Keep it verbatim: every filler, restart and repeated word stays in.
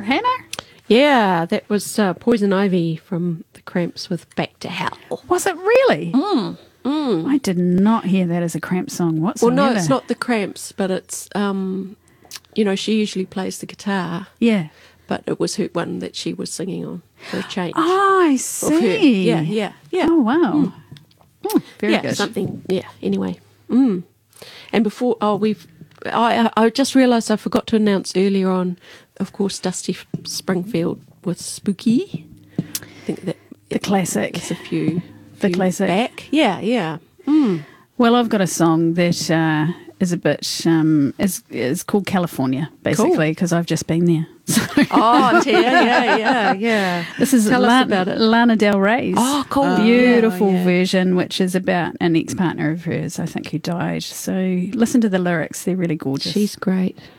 Hannah? Yeah, that was uh, Poison Ivy from the Cramps with Back to Hell. Was it really? Mm. Mm. I did not hear that as a Cramp song whatsoever. Well, no, it's not the Cramps, but it's, um, you know, she usually plays the guitar. Yeah. But it was her one that she was singing on for a change. Oh, I see. Yeah, yeah, yeah. Oh, wow. Mm. Oh, very yeah, good. something, yeah, anyway. Mm. And before, oh, we've, I, I just realised I forgot to announce earlier on, of course, Dusty Springfield with Spooky. I think that the classic. There's a few, the few classic. back. Yeah, yeah. Mm. Well, I've got a song that uh, is a bit, um, is, is called California, basically, because cool. I've just been there. So. Oh, Tia, yeah, yeah, yeah. This is Tell La- us about it. Lana Del Rey's oh, cool. beautiful yeah, yeah. version, which is about an ex-partner of hers, I think, who died. So listen to the lyrics. They're really gorgeous. She's great.